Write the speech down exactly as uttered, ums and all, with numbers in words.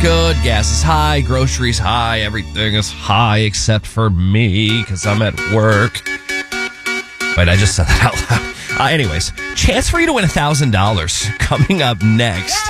good. Gas is high. Groceries high. Everything is high except for me because I'm at work. Wait, I just said that out loud. Uh, anyways, chance for you to win one thousand dollars coming up next.